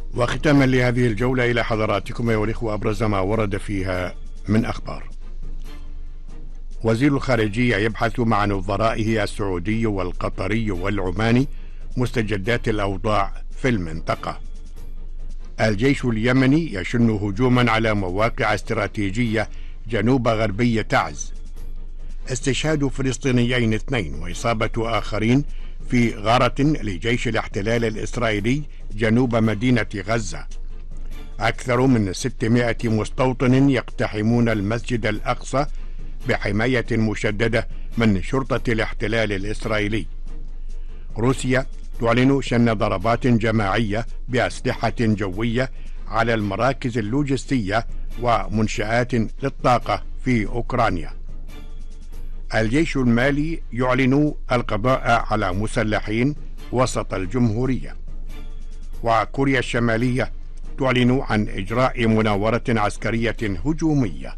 وختاما لهذه الجولة إلى حضراتكم أيها الإخوة أبرز ما ورد فيها من أخبار. وزير الخارجية يبحث مع نظرائه السعودي والقطري والعماني مستجدات الأوضاع في المنطقة. الجيش اليمني يشن هجوما على مواقع استراتيجية جنوب غربي تعز. استشهاد فلسطينيين 2 وإصابة آخرين في غارة لجيش الاحتلال الإسرائيلي جنوب مدينة غزة. أكثر من 600 مستوطن يقتحمون المسجد الأقصى بحماية مشددة من شرطة الاحتلال الإسرائيلي. روسيا تعلن شن ضربات جماعية بأسلحة جوية على المراكز اللوجستية ومنشآت للطاقة في أوكرانيا. الجيش المالي يعلن القضاء على مسلحين وسط الجمهورية. وكوريا الشمالية تعلن عن إجراء مناورة عسكرية هجومية.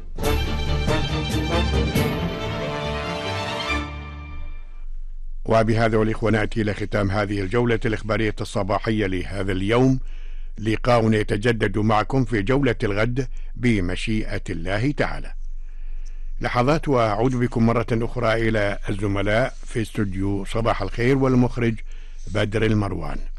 وبهذا والإخوة نأتي إلى ختام هذه الجولة الإخبارية الصباحية لهذا اليوم. لقاؤنا يتجدد معكم في جولة الغد بمشيئة الله تعالى. لحظات وأعود بكم مرة أخرى إلى الزملاء في استوديو صباح الخير والمخرج بدر المروان.